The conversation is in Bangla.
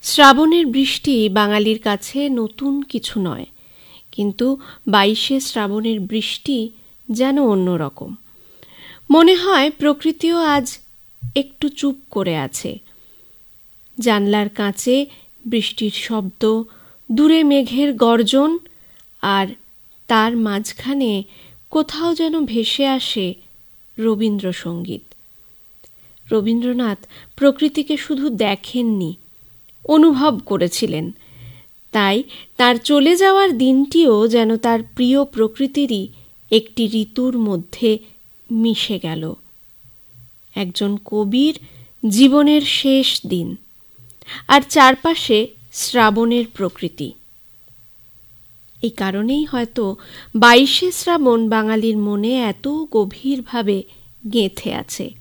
শ্রাবণের বৃষ্টি বাঙালির কাছে নতুন কিছু নয়, কিন্তু 22শে শ্রাবণের বৃষ্টি যেন অন্যরকম। মনে হয় প্রকৃতিও আজ একটু চুপ করে আছে। জানলার কাঁচে বৃষ্টির শব্দ, দূরে মেঘের গর্জন, আর তার মাঝখানে কোথাও যেন ভেসে আসে রবীন্দ্রসঙ্গীত। রবীন্দ্রনাথ প্রকৃতিকে শুধু দেখেননি, অনুভব করেছিলেন। তাই তার চলে যাওয়ার দিনটিও যেন তার প্রিয় প্রকৃতিরই একটি ঋতুর মধ্যে মিশে গেল। একজন কবির জীবনের শেষ দিন, আর চারপাশে শ্রাবণের প্রকৃতি। এই কারণেই হয়তো 22শে শ্রাবণ বাঙালির মনে এত গভীরভাবে গেঁথে আছে।